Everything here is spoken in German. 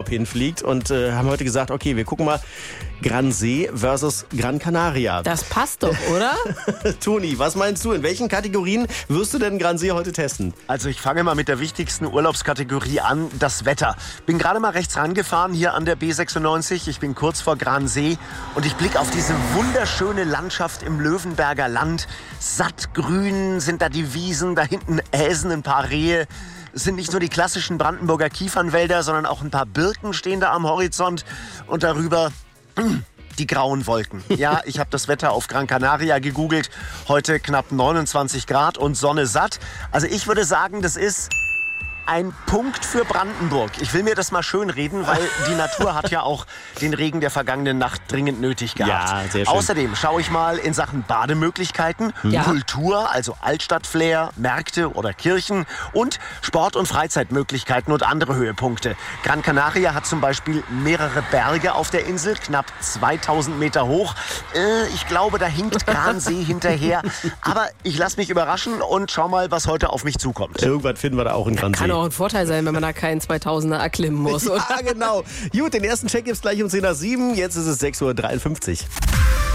Urlaub hinfliegt und haben heute gesagt, okay, wir gucken mal Gran See versus Gran Canaria. Das passt doch, oder? Toni, was meinst du? In welchen Kategorien wirst du denn Gran See heute testen? Also ich fange mal mit der wichtigsten Urlaubskategorie an, das Wetter. Bin gerade mal rechts rangefahren hier an der B96. Ich bin kurz vor Gran See und ich blicke auf diese wunderschöne Landschaft im Löwenberger Land. Sattgrün sind da die Wiesen, da hinten äsen ein paar Rehe. Es sind nicht nur die klassischen Brandenburger Kiefernwälder, sondern auch ein paar Birken stehen da am Horizont und darüber die grauen Wolken. Ja, ich habe das Wetter auf Gran Canaria gegoogelt. Heute knapp 29 Grad und Sonne satt. Also ich würde sagen, das ist ein Punkt für Brandenburg. Ich will mir das mal schön reden, weil die Natur hat ja auch den Regen der vergangenen Nacht dringend nötig gehabt. Ja, sehr schön. Außerdem schaue ich mal in Sachen Bademöglichkeiten, Ja. Kultur, also Altstadtflair, Märkte oder Kirchen und Sport- und Freizeitmöglichkeiten und andere Höhepunkte. Gran Canaria hat zum Beispiel mehrere Berge auf der Insel, knapp 2000 Meter hoch. Ich glaube, da hinkt Gransee hinterher. Aber ich lasse mich überraschen und schau mal, was heute auf mich zukommt. Irgendwann finden wir da auch in Gran See. Kann auch ein Vorteil sein, wenn man da keinen 2000er erklimmen muss, oder? Ja, genau. Gut, den ersten Check gibt's gleich um 10 nach 7. Jetzt ist es 6:53 Uhr.